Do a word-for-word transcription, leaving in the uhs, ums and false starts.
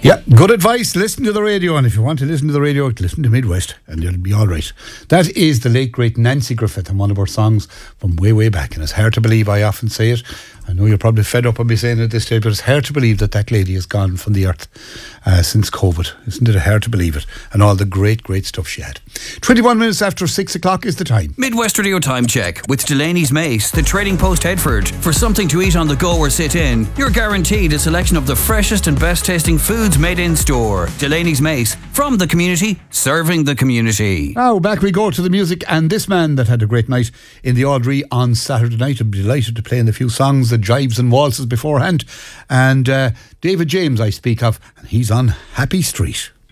Yeah, good advice. Listen to the radio, and if you want to listen to the radio, listen to Midwest, and it'll be all right. That is the late, great Nancy Griffith, and one of her songs from way, way back. And it's hard to believe, I often say it. I know you're probably fed up of me saying it at this stage, but it's hard to believe that that lady has gone from the earth uh, since COVID. Isn't it hard to believe it? And all the great, great stuff she had. twenty-one minutes after six o'clock is the time. Midwest Radio Time Check with Delaney's Mace, the Trading Post Headford. For something to eat on the go or sit in, you're guaranteed a selection of the freshest and best tasting foods made in store. Delaney's Mace, from the community, serving the community. Now back we go to the music, and this man that had a great night in the Audrey on Saturday night. I'm delighted to play in a few songs, the jives and waltzes beforehand. And uh, David James I speak of, and he's on Happy Street.